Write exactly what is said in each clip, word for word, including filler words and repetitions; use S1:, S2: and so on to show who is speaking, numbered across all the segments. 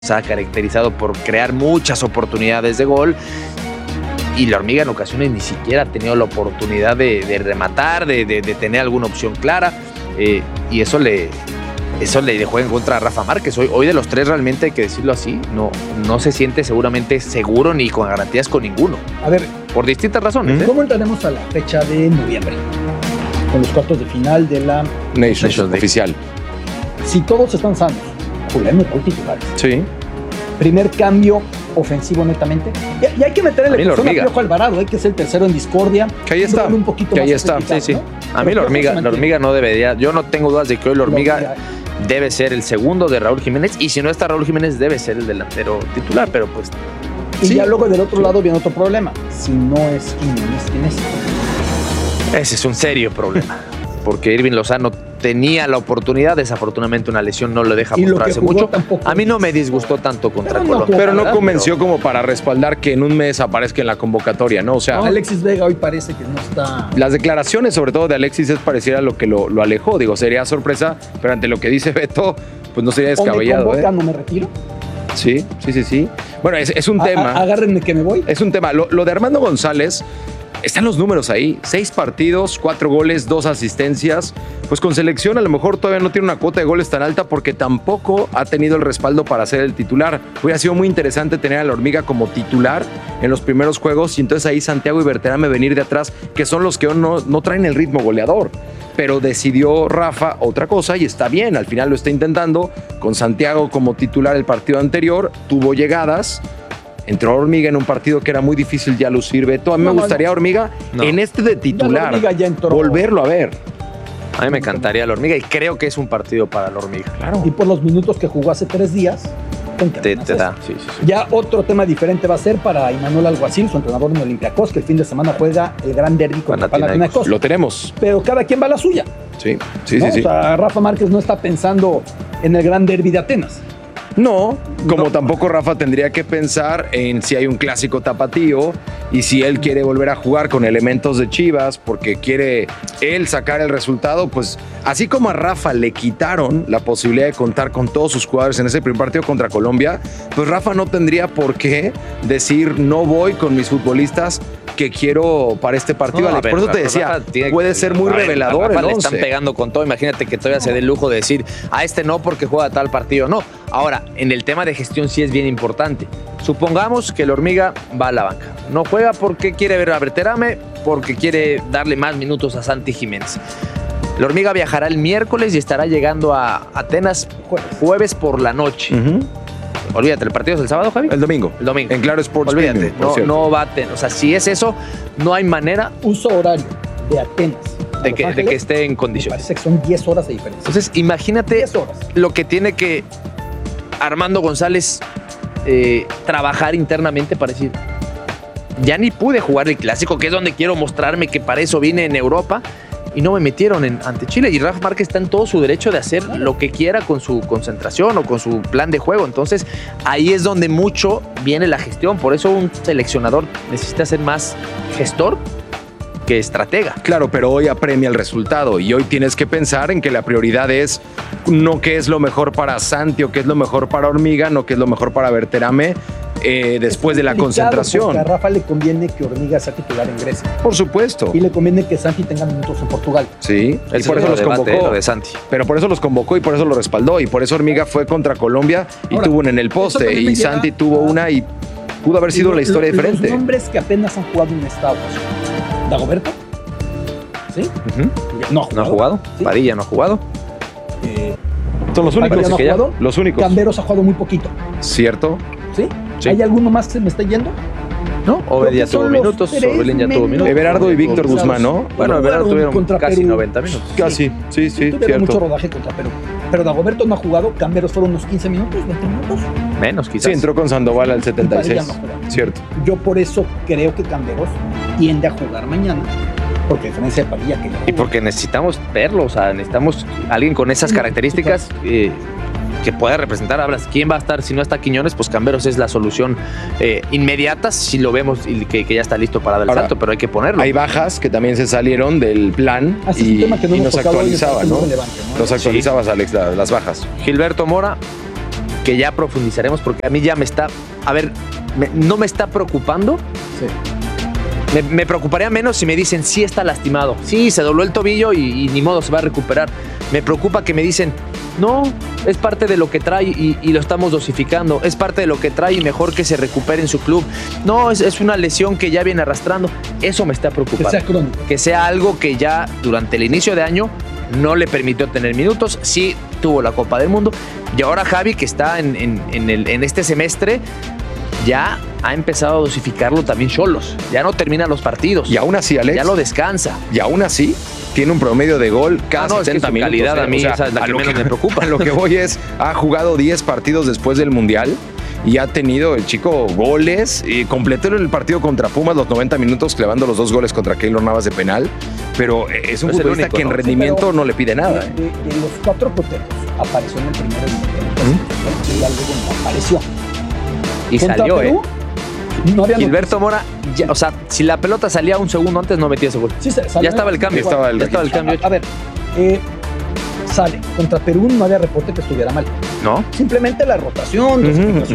S1: se ha caracterizado por crear muchas oportunidades de gol y la Hormiga en ocasiones ni siquiera ha tenido la oportunidad de, de rematar, de, de, de tener alguna opción clara eh, y eso le, eso le juega en contra a Rafa Márquez. Hoy, hoy de los tres realmente hay que decirlo así, no, no se siente seguramente seguro ni con garantías con ninguno.
S2: A ver,
S1: por distintas razones.
S2: ¿cómo ¿eh? entraremos a la fecha de noviembre? Con los cuartos de final de la
S3: Nations, Nations oficial.
S2: Si todos están sanos, Julián Mejor titulares.
S3: Sí.
S2: Primer cambio ofensivo netamente. Y, y hay que meter el elección a Piojo Alvarado, hay que ser el tercero en discordia.
S3: Que ahí está.
S2: Un poquito
S3: que
S2: más
S3: ahí está.
S1: Sí, sí. ¿no? A mí la hormiga, la hormiga no debería. Yo no tengo dudas de que hoy la hormiga, la hormiga debe ser el segundo de Raúl Jiménez. Y si no está Raúl Jiménez, debe ser el delantero titular. Pero pues.
S2: Y sí. ya luego del otro
S1: sí.
S2: lado viene otro problema. Si no es Jiménez, ¿quién es?
S1: Ese es un serio problema. Porque Irving Lozano tenía la oportunidad, desafortunadamente una lesión no lo deja mostrarse mucho. A mí no me disgustó tanto contra
S3: pero
S1: Colombia.
S3: No, pero no convenció pero... como para respaldar que en un mes aparezca en la convocatoria, ¿no? O sea,
S2: no, Alexis Vega hoy parece que no está...
S3: Las declaraciones, sobre todo de Alexis, es pareciera lo que lo, lo alejó. Digo, sería sorpresa, pero ante lo que dice Beto, pues no sería descabellado.
S2: ¿O me convoca,
S3: ¿eh?
S2: no me retiro?
S3: Sí, sí, sí, sí. Bueno, es, es un
S2: a,
S3: tema.
S2: A, agárrenme que me voy.
S3: Es un tema. Lo, lo de Armando González... Están los números ahí, seis partidos, cuatro goles, dos asistencias. Pues con selección a lo mejor todavía no tiene una cuota de goles tan alta porque tampoco ha tenido el respaldo para ser el titular. Hubiera sido muy interesante tener a la Hormiga como titular en los primeros juegos y entonces ahí Santiago y Berterame venir de atrás, que son los que no, no traen el ritmo goleador. Pero decidió Rafa otra cosa y está bien, al final lo está intentando. Con Santiago como titular el partido anterior, tuvo llegadas. Entró Hormiga en un partido que era muy difícil ya lucir, Beto. A mí no, me gustaría no. Hormiga no. en este de titular,
S2: ya ya entró.
S3: volverlo a ver.
S1: A mí me encantaría la Hormiga y creo que es un partido para la Hormiga.
S2: Claro. Y por los minutos que jugó hace tres días,
S1: te, te da. Sí, sí, sí.
S2: Ya otro tema diferente va a ser para Imanol Alguacil, su entrenador en Olympiacos, que el fin de semana juega el gran derbi con Panathinaikos.
S3: Lo tenemos.
S2: Pero cada quien va a la suya.
S3: Sí, sí,
S2: ¿no?
S3: sí, sí.
S2: O sea, Rafa Márquez no está pensando en el gran derbi de Atenas.
S3: No, como
S2: no.
S3: tampoco Rafa tendría que pensar en si hay un clásico tapatío y si él quiere volver a jugar con elementos de Chivas porque quiere él sacar el resultado, pues así como a Rafa le quitaron la posibilidad de contar con todos sus jugadores en ese primer partido contra Colombia, pues Rafa no tendría por qué decir no voy con mis futbolistas que quiero para este partido. No, por eso te decía, puede que, ser muy Rafa, revelador.
S1: Rafa
S3: el
S1: le
S3: once.
S1: Están pegando con todo. Imagínate que todavía se dé el lujo de decir a este no porque juega tal partido. No. Ahora, en el tema de gestión sí es bien importante. Supongamos que la Hormiga va a la banca. No juega porque quiere ver a Berterame, porque quiere darle más minutos a Santi Jiménez. La Hormiga viajará el miércoles y estará llegando a Atenas jueves por la noche. Uh-huh. Olvídate, ¿el partido es el sábado, Javi?
S3: El domingo.
S1: El domingo.
S3: En Claro Sports.
S1: Olvídate,
S3: Premium,
S1: no, no va a tener. O sea, si es eso, no hay manera.
S2: Uso horario de Atenas.
S1: De que, de que esté en condiciones.
S2: Parece que son diez horas de diferencia.
S1: Entonces, imagínate lo que tiene que Armando González eh, trabajar internamente para decir, ya ni pude jugar el clásico, que es donde quiero mostrarme que para eso vine en Europa. Y no me metieron en, ante Chile. Y Rafa Márquez está en todo su derecho de hacer lo que quiera con su concentración o con su plan de juego. Entonces, ahí es donde mucho viene la gestión. Por eso un seleccionador necesita ser más gestor que estratega.
S3: Claro, pero hoy apremia el resultado. Y hoy tienes que pensar en que la prioridad es no qué es lo mejor para Santi o qué es lo mejor para Hormiga, no qué es lo mejor para Berterame. Eh, después de la concentración.
S2: A Rafa le conviene que Hormiga sea titular en Grecia.
S3: Por supuesto.
S2: Y le conviene que Santi tenga minutos en Portugal.
S3: Sí, y por eso los
S1: debate,
S3: convocó.
S1: Lo de Santi.
S3: Pero por eso los convocó y por eso lo respaldó. Y por eso Hormiga fue contra Colombia y Ahora, tuvo una en el poste. Y Santi tuvo una y pudo haber sido
S2: lo,
S3: la historia
S2: lo,
S3: diferente.
S2: Los nombres que apenas han jugado en Estados. Dagoberto. ¿Sí?
S1: Uh-huh.
S2: No ha jugado.
S1: ¿No ha jugado? ¿Sí? Padilla no ha jugado.
S3: Eh, Son los únicos.
S2: No
S3: que
S2: ha jugado.
S3: Los únicos.
S2: Camberos ha jugado muy poquito.
S3: ¿Cierto?
S2: ¿Sí?
S1: Sí.
S2: ¿Hay alguno más que se me está yendo?
S1: No, Obed ya tuvo minutos, Orbelín ya tuvo minutos.
S3: Everardo y Víctor Guzmán, ¿no?
S1: Bueno, Everardo tuvieron casi Perú. noventa minutos.
S3: Casi, sí, sí, sí
S2: tuvieron mucho rodaje contra Perú. Pero Dagoberto no ha jugado, Camberos fueron unos quince minutos, veinte minutos.
S1: Menos, quizás.
S3: Sí, entró con Sandoval al setenta y seis.
S2: No
S3: Cierto.
S2: Yo por eso creo que Camberos tiende a jugar mañana. Porque a diferencia de Padilla que no
S1: Y porque necesitamos verlo, o sea, necesitamos alguien con esas características eh, que pueda representar. Hablas, ¿quién va a estar? Si no está Quiñones, pues Camberos es la solución eh, inmediata, si lo vemos y que, que ya está listo para dar el Ahora, salto, pero hay que ponerlo.
S3: Hay bajas que también se salieron del plan
S2: Así
S3: y,
S2: es un tema que no
S3: y nos actualizaban, ¿no?
S2: relevante, ¿no?
S3: Nos actualizabas, sí. Alex, la, las bajas.
S1: Gilberto Mora, que ya profundizaremos, porque a mí ya me está, a ver, me, no me está preocupando.
S2: Sí.
S1: Me, me preocuparía menos si me dicen, sí está lastimado, sí, se dobló el tobillo y, y ni modo, se va a recuperar. Me preocupa que me dicen, no, es parte de lo que trae y, y lo estamos dosificando, es parte de lo que trae y mejor que se recupere en su club. No, es, es una lesión que ya viene arrastrando. Eso me está preocupando.
S2: Que sea crónico.
S1: Que sea algo que ya durante el inicio de año no le permitió tener minutos, sí tuvo la Copa del Mundo. Y ahora Javi, que está en, en, en, el, en este semestre, ya ha empezado a dosificarlo también Xolos. Ya no termina los partidos.
S3: Y aún así, Alex.
S1: Ya lo descansa.
S3: Y aún así, tiene un promedio de gol cada
S1: ah, no,
S3: setenta
S1: es que su
S3: minutos.
S1: calidad
S3: ¿eh?
S1: a mí,
S3: o sea,
S1: esa es la que menos
S3: que,
S1: me preocupa.
S3: A lo que voy es, ha jugado diez partidos después del Mundial y ha tenido el chico goles y completó el partido contra Pumas los noventa minutos clavando los dos goles contra Keylor Navas de penal, pero es un
S1: no es
S3: futbolista
S1: único,
S3: que en
S1: ¿no?
S3: rendimiento
S2: sí,
S3: no le pide nada.
S2: De,
S3: ¿eh?
S2: de, de los cuatro coteros apareció en el primero y, y luego no apareció.
S1: Y
S2: Contra
S1: salió,
S2: Perú,
S1: ¿eh?
S2: No había
S1: Gilberto Mora, ya, o sea, si la pelota salía un segundo antes, no metía ese gol.
S2: Sí, salió,
S1: ya estaba el cambio.
S3: Estaba el,
S1: ya estaba el cambio.
S2: A, a ver, eh, sale. Contra Perú no había reporte que estuviera mal.
S1: ¿No?
S2: Simplemente la rotación.
S3: Uh-huh,
S2: uh-huh.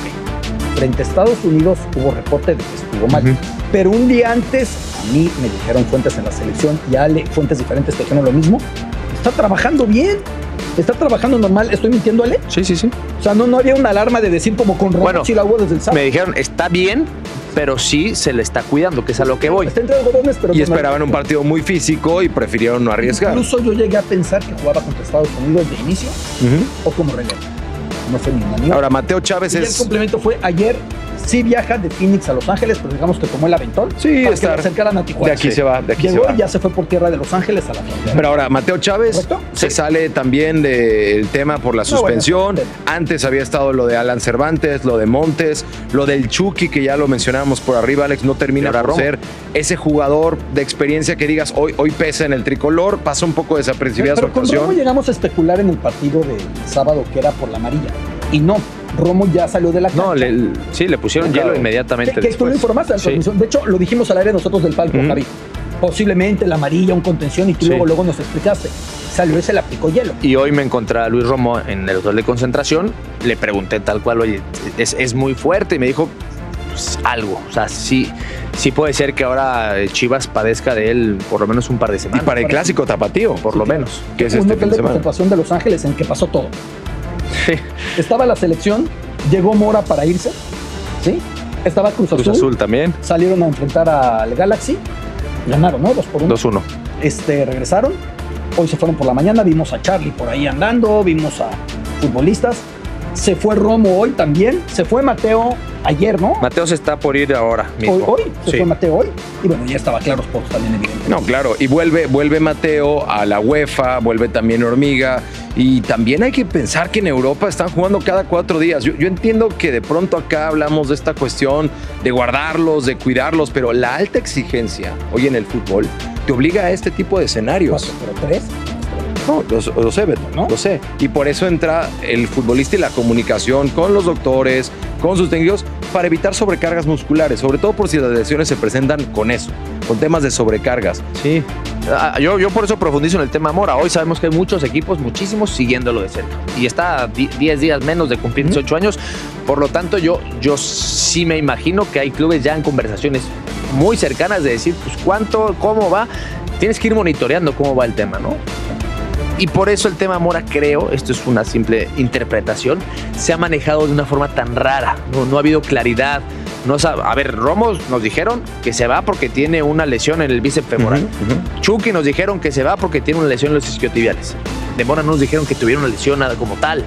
S2: Ok. Frente a Estados Unidos hubo reporte de que estuvo mal. Uh-huh. Pero un día antes, a mí me dijeron fuentes en la selección, y Ale, fuentes diferentes te dijeron lo mismo. Está trabajando bien. Está trabajando normal. ¿Estoy mintiendo, Ale?
S1: Sí, sí, sí.
S2: O sea, no, no había una alarma de decir como con Romo,
S1: bueno,
S2: si la hubo desde el sábado.
S1: Me dijeron, está bien, pero sí se le está cuidando, que es a lo que voy.
S2: Está entre algodones, pero
S3: y esperaban un partido muy físico y prefirieron no arriesgar.
S2: Incluso yo llegué a pensar que jugaba contra Estados Unidos de inicio uh-huh. o como relevo. No fue ni una ni otra.
S3: Ahora, Mateo Chávez
S2: y
S3: es...
S2: el complemento fue ayer. Sí viaja de Phoenix a Los Ángeles, pero digamos que tomó el aventón
S3: sí,
S2: para
S3: estar.
S2: que le acercaran a Tijuana.
S3: De aquí
S2: sí.
S3: se va, de aquí
S2: Llegó
S3: se va.
S2: y ya se fue por tierra de Los Ángeles a la frontera.
S3: Pero ahora, Mateo Chávez ¿correcto? Se sí. sale también del tema por la suspensión. No, bueno, Antes había estado lo de Alan Cervantes, lo de Montes, lo del Chucky, que ya lo mencionábamos por arriba, Alex, no termina por Romo. Ser ese jugador de experiencia que digas, hoy, hoy pesa en el tricolor, pasa un poco desapercibida
S2: pero,
S3: su
S2: pero
S3: actuación.
S2: Con Romo llegamos a especular en el partido del sábado que era por la amarilla. Y no, Romo ya salió de la cancha.
S1: No, le, sí, le pusieron claro. hielo inmediatamente
S2: que, que
S1: después.
S2: tú lo informaste en la transmisión. Sí. De hecho, lo dijimos al aire nosotros del palco, uh-huh. Javi. Posiblemente la amarilla, un contención, y tú sí. luego, luego nos explicaste. Salió y se le aplicó hielo.
S1: Y hoy me encontré a Luis Romo en el hotel de concentración. Le pregunté tal cual, oye, es, es muy fuerte. Y me dijo, pues, algo. O sea, sí, sí puede ser que ahora Chivas padezca de él por lo menos un par de semanas.
S3: Y para el clásico tapatío,
S1: por
S2: sí,
S1: lo
S2: claro.
S1: menos.
S2: Que es un este hotel de concentración de Los Ángeles en que pasó todo. Sí. Estaba la selección, llegó Mora para irse, ¿sí? Estaba Cruz Azul.
S1: Cruz Azul también.
S2: Salieron a enfrentar al Galaxy, ganaron, ¿no? Dos por uno.
S1: dos uno.
S2: Este, regresaron, hoy se fueron por la mañana, vimos a Charlie por ahí andando, vimos a futbolistas. Se fue Romo hoy también, se fue Mateo ayer, ¿no?
S1: Mateo se está por ir ahora mismo.
S2: Hoy, hoy se
S1: sí.
S2: fue Mateo hoy. Y bueno, ya estaba claro Sports también, evidente.
S3: No, claro, y vuelve, vuelve Mateo a la UEFA, vuelve también Hormiga. Y también hay que pensar que en Europa están jugando cada cuatro días. Yo, yo entiendo que de pronto acá hablamos de esta cuestión de guardarlos, de cuidarlos, pero la alta exigencia hoy en el fútbol te obliga a este tipo de escenarios.
S2: ¿Cuatro, pero tres?
S3: No, lo, lo sé, Beto, ¿no? Lo sé. Y por eso entra el futbolista y la comunicación con los doctores, con sus técnicos, para evitar sobrecargas musculares, sobre todo por si las lesiones se presentan con eso, con temas de sobrecargas.
S1: Sí. Yo, yo por eso profundizo en el tema Mora. Hoy sabemos que hay muchos equipos, muchísimos, siguiéndolo de cerca. Y está diez días menos de cumplir dieciocho años. Por lo tanto, yo, yo sí me imagino que hay clubes ya en conversaciones muy cercanas de decir, pues, cuánto, cómo va. Tienes que ir monitoreando cómo va el tema, ¿no? Y por eso el tema Mora, creo, esto es una simple interpretación, se ha manejado de una forma tan rara. No, no ha habido claridad. No sabe. A ver, Romo nos dijeron que se va porque tiene una lesión en el bíceps femoral. Uh-huh, uh-huh. Chucky nos dijeron que se va porque tiene una lesión en los isquiotibiales. De Mora nos dijeron que tuviera una lesión como tal.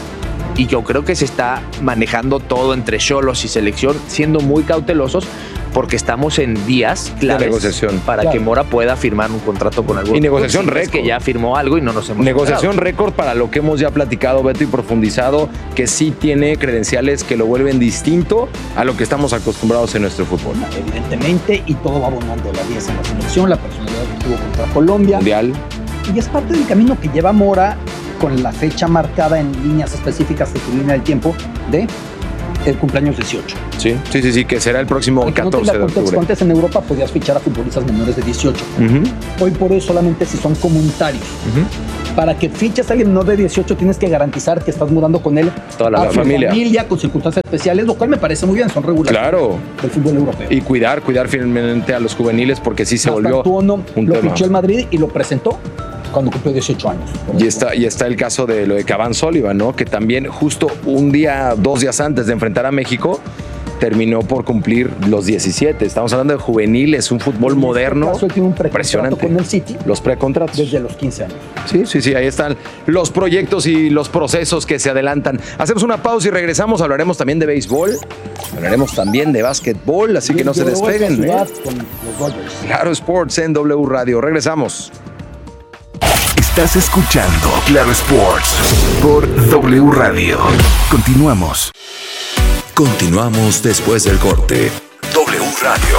S1: Y yo creo que se está manejando todo entre Xolos y selección, siendo muy cautelosos, porque estamos en días claves
S3: de negociación
S1: para
S2: claro.
S1: que Mora pueda firmar un contrato con algún.
S3: Y negociación récord.
S1: Es que ya firmó algo y no nos hemos
S3: Negociación
S1: enterado.
S3: récord para lo que hemos ya platicado, Beto, y profundizado, que sí tiene credenciales que lo vuelven distinto a lo que estamos acostumbrados en nuestro fútbol.
S2: Evidentemente, y todo va abonando la diez en la selección, la personalidad que tuvo contra Colombia.
S3: Mundial.
S2: Y es parte del camino que lleva Mora con la fecha marcada en líneas específicas de su línea del tiempo de el cumpleaños dieciocho.
S3: Sí, sí, sí, sí, que será el próximo
S2: Aunque
S3: catorce
S2: no
S3: de octubre.
S2: Antes en Europa podías fichar a futbolistas menores de dieciocho.
S3: Uh-huh.
S2: Hoy por hoy solamente si son comunitarios.
S3: Uh-huh.
S2: Para que fiches a alguien no de dieciocho, tienes que garantizar que estás mudando con él
S3: Toda la,
S2: a
S3: la
S2: su
S3: familia.
S2: familia con circunstancias especiales, lo cual me parece muy bien, son regulaciones
S3: Claro.
S2: del fútbol europeo.
S3: Y cuidar, cuidar finalmente a los juveniles porque sí se volvió
S2: Mastantuono
S3: un
S2: lo
S3: tema.
S2: fichó el Madrid y lo presentó cuando cumplió dieciocho años.
S3: Y está, y está el caso de lo de Cavani Sullivan, ¿no? Que también justo un día, dos días antes de enfrentar a México, terminó por cumplir los diecisiete. Estamos hablando de juveniles, un fútbol moderno.
S2: En este caso, él tiene un precontrato
S3: Impresionante.
S2: con el City
S3: Los precontratos.
S2: desde los quince años.
S3: Sí, sí, sí, ahí están los proyectos y los procesos que se adelantan. Hacemos una pausa y regresamos. Hablaremos también de béisbol, hablaremos también de básquetbol, así que no se
S2: Llegó esa
S3: despeguen.
S2: ciudad
S3: ¿eh?
S2: con los Dodgers.
S3: Claro Sports en W Radio. Regresamos.
S4: Estás escuchando Claro Sports por W Radio. Continuamos.
S5: Continuamos después del corte.
S4: W Radio.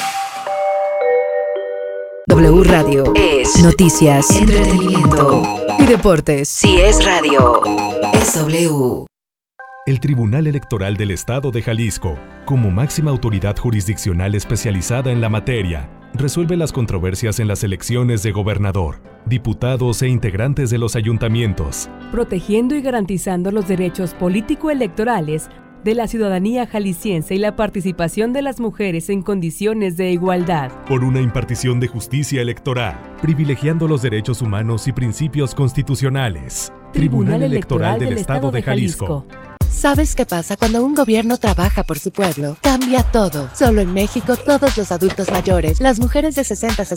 S6: W Radio es noticias, entretenimiento y deportes. Si es radio, es W.
S7: El Tribunal Electoral del Estado de Jalisco, como máxima autoridad jurisdiccional especializada en la materia, resuelve las controversias en las elecciones de gobernador, diputados e integrantes de los ayuntamientos,
S8: protegiendo y garantizando los derechos político-electorales de la ciudadanía jalisciense y la participación de las mujeres en condiciones de igualdad.
S7: por una impartición de justicia electoral, privilegiando los derechos humanos y principios constitucionales. Tribunal Electoral del Estado de Jalisco.
S9: ¿Sabes qué pasa cuando un gobierno trabaja por su pueblo? Cambia todo. Solo en México, todos los adultos mayores, las mujeres de sesenta a